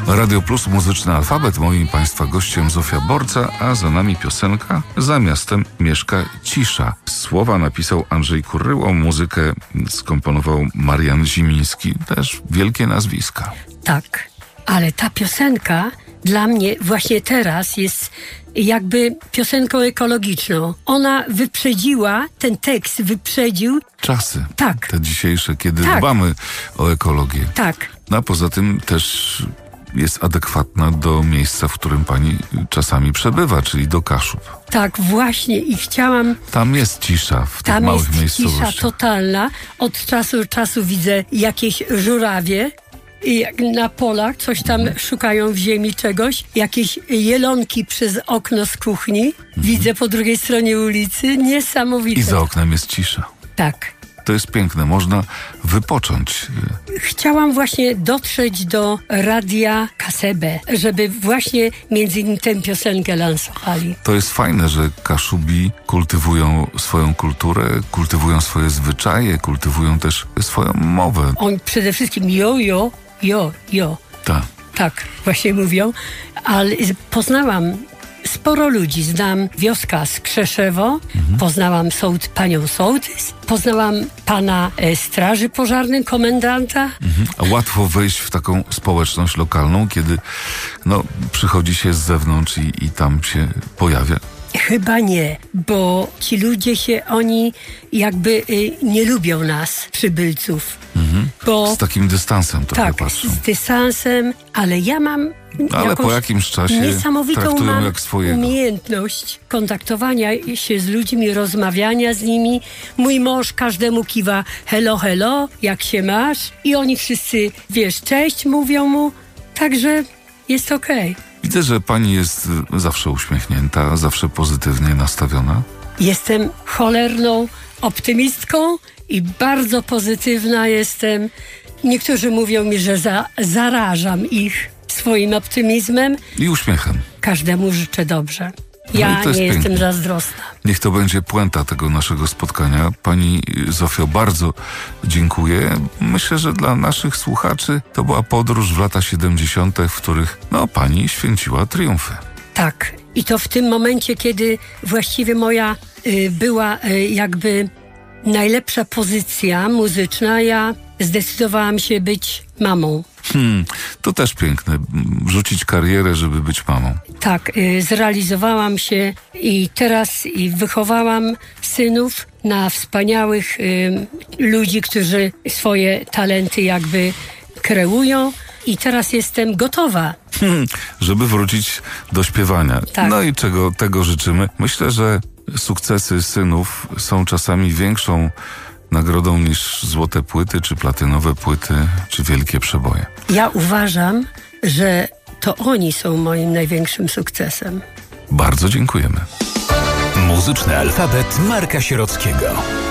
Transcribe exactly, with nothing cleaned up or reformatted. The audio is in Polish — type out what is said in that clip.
Radio Plus, Muzyczny Alfabet. Moim Państwa gościem Zofia Borca, a za nami piosenka Za miastem mieszka cisza. Słowa napisał Andrzej Kurryło, muzykę skomponował Marian Zimiński. Też wielkie nazwiska. Tak, ale ta piosenka dla mnie właśnie teraz jest jakby piosenką ekologiczną. Ona wyprzedziła, ten tekst wyprzedził czasy. Tak. Te dzisiejsze, kiedy tak. dbamy o ekologię. Tak. No a poza tym też jest adekwatna do miejsca, w którym pani czasami przebywa, czyli do Kaszub. Tak, właśnie i chciałam... Tam jest cisza w tych Tam małych jest miejscowościach. cisza totalna. Od czasu do czasu widzę jakieś żurawie i jak na polach coś tam mhm. szukają w ziemi czegoś. Jakieś jelonki przez okno z kuchni. Mhm. Widzę po drugiej stronie ulicy. Niesamowite. I za oknem jest cisza. Tak. To jest piękne, można wypocząć. Chciałam właśnie dotrzeć do radia Kasebe, żeby właśnie między innymi tę piosenkę lansowali. To jest fajne, że Kaszubi kultywują swoją kulturę, kultywują swoje zwyczaje, kultywują też swoją mowę. Oni przede wszystkim jo, jo, jo, jo. Tak. Tak, właśnie mówią, ale poznałam sporo ludzi. Znam wioska z Krzeszewo, mhm. poznałam sołt, panią sołtys, poznałam pana e, straży pożarnej, komendanta. Mhm. A łatwo wejść w taką społeczność lokalną, kiedy no, przychodzi się z zewnątrz i, i tam się pojawia? Chyba nie, bo ci ludzie się, oni jakby y, nie lubią nas, przybylców. Mhm. Bo, z takim dystansem trochę tak, patrzą. z dystansem, ale ja mam ale po jakimś czasie niesamowitą mam jak swojego. umiejętność kontaktowania się z ludźmi, rozmawiania z nimi. Mój mąż każdemu kiwa hello, hello, jak się masz? I oni wszyscy, wiesz, cześć, mówią mu, także jest okej. Okay. Widzę, że pani jest zawsze uśmiechnięta, zawsze pozytywnie nastawiona. Jestem cholerną optymistką i bardzo pozytywna jestem. Niektórzy mówią mi, że za, zarażam ich swoim optymizmem. I uśmiechem. Każdemu życzę dobrze. Ja no nie pięknie. jestem zazdrosna. Niech to będzie puenta tego naszego spotkania. Pani Zofio, bardzo dziękuję. Myślę, że dla naszych słuchaczy to była podróż w lata siedemdziesiąte, w których no, pani święciła triumfy. Tak. I to w tym momencie, kiedy właściwie moja y, była y, jakby najlepsza pozycja muzyczna, ja zdecydowałam się być mamą. Hmm, to też piękne. Rzucić karierę, żeby być mamą. Tak, y, zrealizowałam się i teraz y, wychowałam synów na wspaniałych y, ludzi, którzy swoje talenty jakby kreują i teraz jestem gotowa. Hmm, żeby wrócić do śpiewania. Tak. No i czego tego życzymy. Myślę, że sukcesy synów są czasami większą nagrodą niż złote płyty, czy platynowe płyty, czy wielkie przeboje. Ja uważam, że to oni są moim największym sukcesem. Bardzo dziękujemy. Muzyczny alfabet Marka Sierockiego.